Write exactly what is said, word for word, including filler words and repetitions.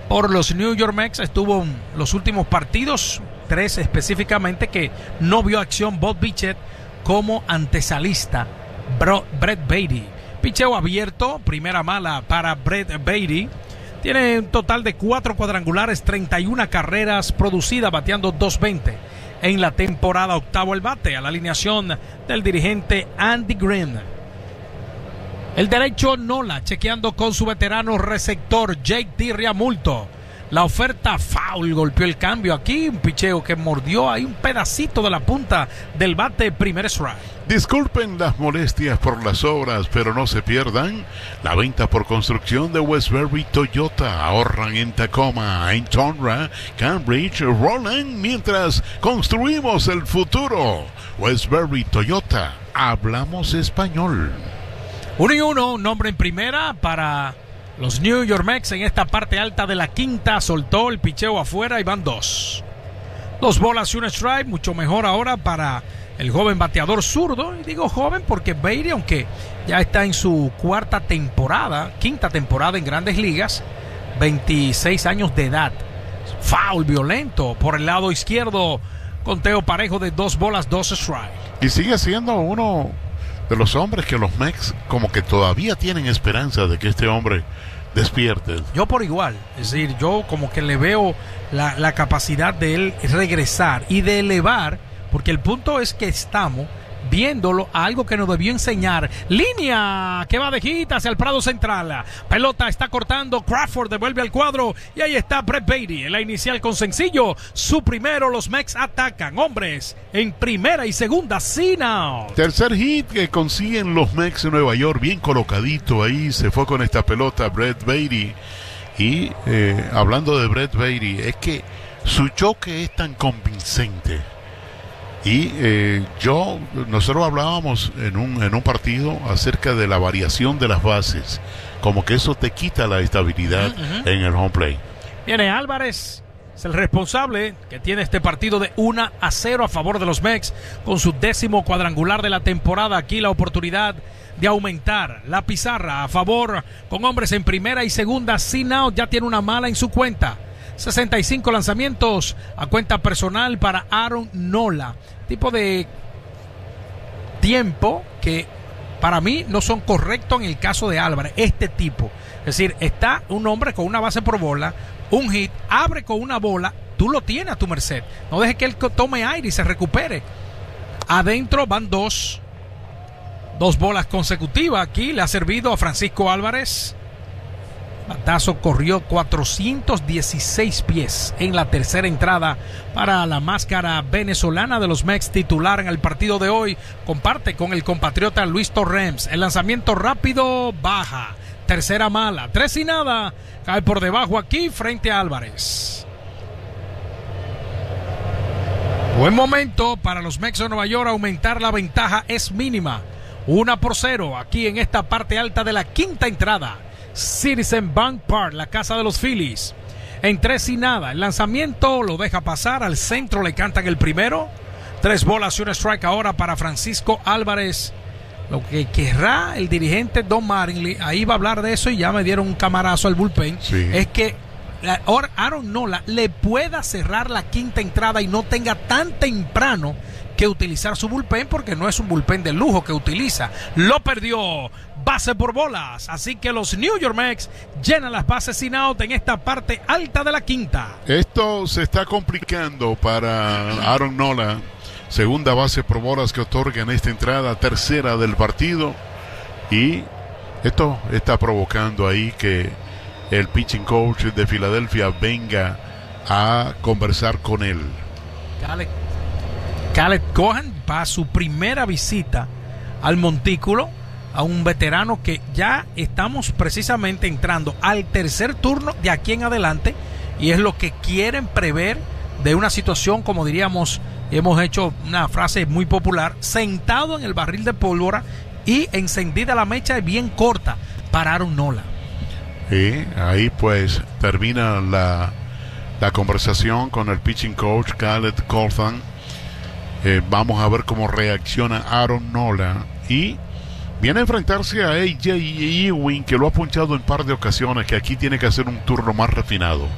por los New York Mets. Estuvo en los últimos partidos, tres específicamente, que no vio acción Bob Bichette como antesalista Bro, Brett Baty. Picheo abierto, primera mala para Brett Baty. Tiene un total de cuatro cuadrangulares, treinta y una carreras producidas, bateando dos veinte en la temporada. Octavo el bate, a la alineación del dirigente Andy Green. El derecho Nola, chequeando con su veterano receptor Jake Realmuto. La oferta foul, golpeó el cambio aquí, un picheo que mordió ahí un pedacito de la punta del bate, primer strike. Disculpen las molestias por las obras, pero no se pierdan la venta por construcción de Westbury Toyota. Ahorran en Tacoma, en Tundra, Cambridge, Roland, mientras construimos el futuro. Westbury Toyota, hablamos español. Uno y uno, un hombre en primera para los New York Mets en esta parte alta de la quinta. Soltó el picheo afuera y van dos. Dos bolas y un strike, mucho mejor ahora para el joven bateador zurdo. Y digo joven porque Baty, aunque ya está en su cuarta temporada, quinta temporada en Grandes Ligas, veintiséis años de edad. Foul violento por el lado izquierdo, conteo parejo de dos bolas, dos strikes. Y sigue siendo uno de los hombres que los Mets como que todavía tienen esperanza de que este hombre despierte. Yo por igual, es decir, yo como que le veo la, la capacidad de él regresar y de elevar, porque el punto es que estamos viéndolo a algo que nos debió enseñar. Línea que va de hit hacia el Prado Central. Pelota está cortando. Crawford devuelve al cuadro. Y ahí está Brett Baty en la inicial con sencillo. Su primero, los Mets atacan. Hombres en primera y segunda, sin out. Tercer hit que consiguen los Mets de Nueva York. Bien colocadito ahí. Se fue con esta pelota Brett Baty. Y eh, hablando de Brett Baty, es que su choque es tan convincente. Y eh, yo, nosotros hablábamos en un, en un partido acerca de la variación de las bases, como que eso te quita la estabilidad uh-huh. en el home plate. Viene Álvarez, es el responsable que tiene este partido de uno a cero a favor de los Mets, con su décimo cuadrangular de la temporada. Aquí la oportunidad de aumentar la pizarra a favor, con hombres en primera y segunda, sin out, ya tiene una mala en su cuenta. sesenta y cinco lanzamientos a cuenta personal para Aaron Nola. Tipo de tiempo que para mí no son correctos en el caso de Álvarez. Este tipo. Es decir, está un hombre con una base por bola, un hit, abre con una bola, tú lo tienes a tu merced. No dejes que él tome aire y se recupere. Adentro van dos. Dos bolas consecutivas. Aquí le ha servido a Francisco Álvarez. Batazo corrió cuatrocientos dieciséis pies en la tercera entrada para la máscara venezolana de los Mets, titular en el partido de hoy. Comparte con el compatriota Luis Torrens. El lanzamiento rápido baja. Tercera mala. Tres y nada. Cae por debajo aquí frente a Álvarez. Buen momento para los Mets de Nueva York. Aumentar la ventaja es mínima. Una por cero aquí en esta parte alta de la quinta entrada. Citizen Bank Park, la casa de los Phillies. En tres y nada, el lanzamiento lo deja pasar, al centro le cantan el primero. Tres bolas y un strike ahora para Francisco Álvarez. Lo que querrá el dirigente Don Mattingly, ahí va a hablar de eso y ya me dieron un camarazo al bullpen, sí. Es que Aaron Nola le pueda cerrar la quinta entrada y no tenga tan temprano que utilizar su bullpen, porque no es un bullpen de lujo que utiliza. Lo perdió, base por bolas, así que los New York Mets llenan las bases sin out en esta parte alta de la quinta. Esto se está complicando para Aaron Nola. Segunda base por bolas que otorga en esta entrada, tercera del partido, y esto está provocando ahí que el pitching coach de Filadelfia venga a conversar con él. Dale. Caleb Cohen va a su primera visita al montículo, a un veterano que ya estamos precisamente entrando al tercer turno de aquí en adelante, y es lo que quieren prever de una situación, como diríamos, hemos hecho una frase muy popular, sentado en el barril de pólvora y encendida la mecha bien corta para Aaron Nola. Y ahí pues termina la, la conversación con el pitching coach Caleb Cohen. Eh, vamos a ver cómo reacciona Aaron Nola, y viene a enfrentarse a A J Ewing, que lo ha punchado en par de ocasiones, que aquí tiene que hacer un turno más refinado.